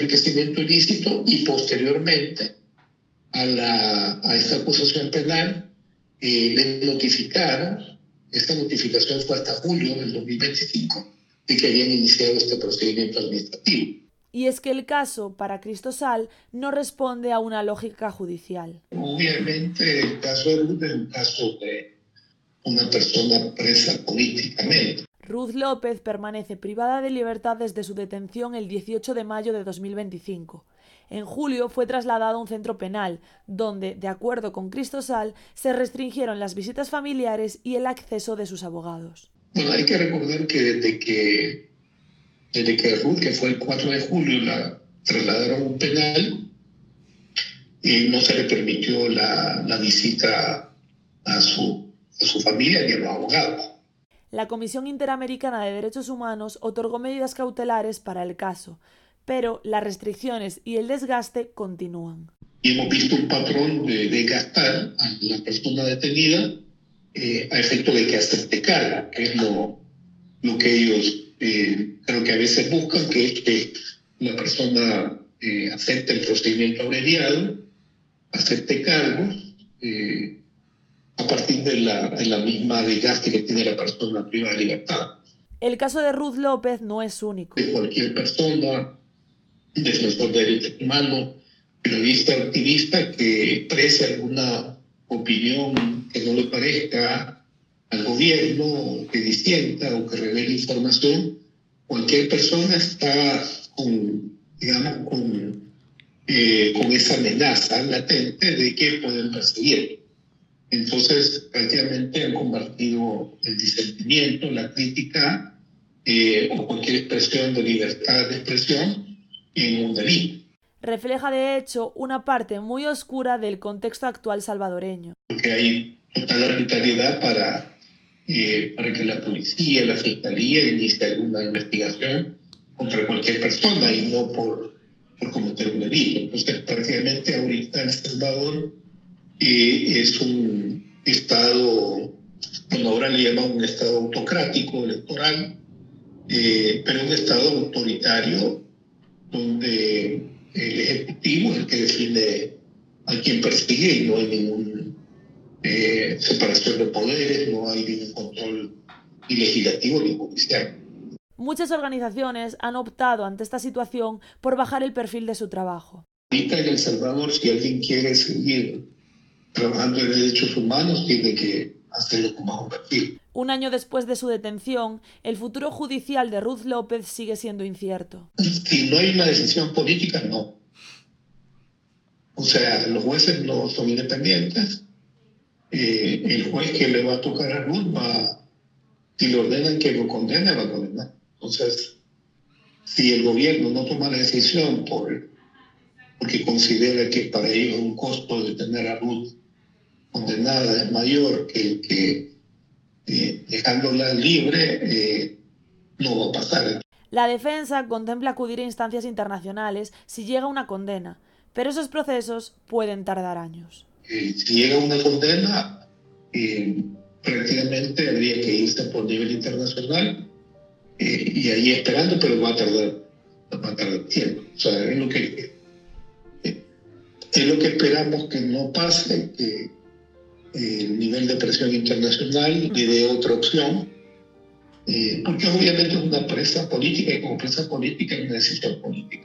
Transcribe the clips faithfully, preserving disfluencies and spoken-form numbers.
enriquecimiento ilícito y posteriormente a, la, a esta acusación penal eh, le notificaron, esta notificación fue hasta julio del dos mil veinticinco, de que habían iniciado este procedimiento administrativo. Y es que el caso, para Cristosal, no responde a una lógica judicial. Obviamente el caso de Ruth es un caso de una persona presa políticamente. Ruth López permanece privada de libertad desde su detención el dieciocho de mayo de dos mil veinticinco. En julio fue trasladado a un centro penal, donde, de acuerdo con Cristosal, se restringieron las visitas familiares y el acceso de sus abogados. Bueno, hay que recordar que desde que, desde que Ruth, que fue el cuatro de julio, la trasladaron a un penal, y no se le permitió la, la visita a su, a su familia ni a los abogados. La Comisión Interamericana de Derechos Humanos otorgó medidas cautelares para el caso, pero las restricciones y el desgaste continúan. Y hemos visto un patrón de desgastar a la persona detenida eh, a efecto de que acepte cargo, que es lo, lo que ellos eh, creo que a veces buscan, que es que la persona eh, acepte el procedimiento abreviado, acepte cargos, eh, a partir de la, de la misma desgaste que tiene la persona privada de libertad. El caso de Ruth López no es único. De cualquier persona, defensor de derechos humanos, periodista, activista que exprese alguna opinión que no le parezca al gobierno, que disienta o que revele información, cualquier persona está con, digamos, con, eh, con esa amenaza latente de que pueden perseguir. Entonces, prácticamente han convertido el disentimiento, la crítica eh, o cualquier expresión de libertad de expresión en un delito. Refleja, de hecho, una parte muy oscura del contexto actual salvadoreño. Porque hay total arbitrariedad para, eh, para que la policía, la fiscalía inicie alguna investigación contra cualquier persona y no por, por cometer un delito. Entonces, prácticamente ahorita El Salvador eh, es un estado, bueno, ahora le llaman un estado autocrático, electoral, eh, pero un estado autoritario donde el ejecutivo es el que define a quién persigue y no hay ninguna eh, separación de poderes, no hay ningún control ni legislativo ni judicial. Muchas organizaciones han optado ante esta situación por bajar el perfil de su trabajo. Ahorita en El Salvador, si alguien quiere seguir trabajando en derechos humanos, tiene que hacerlo con bajo perfil. Un año después de su detención, el futuro judicial de Ruth López sigue siendo incierto. Si no hay una decisión política, no. O sea, los jueces no son independientes. Eh, el juez que le va a tocar a Ruth va, si le ordenan que lo condene, va a condenar. Entonces, si el gobierno no toma la decisión por, porque considera que para ellos un costo de tener a Ruth condenada es mayor que el que eh, dejándola libre eh, no va a pasar. La defensa contempla acudir a instancias internacionales si llega una condena, pero esos procesos pueden tardar años. Eh, si llega una condena, eh, prácticamente habría que irse por nivel internacional eh, y ahí esperando, pero va a tardar, va a tardar tiempo. O sea, es lo que, eh, es lo que esperamos que no pase, que el nivel de presión internacional le dé otra opción, eh, porque obviamente es una presa política y como presa política es una decisión política.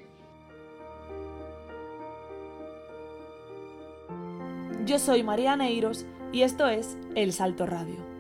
Yo soy María Neiros y esto es El Salto Radio.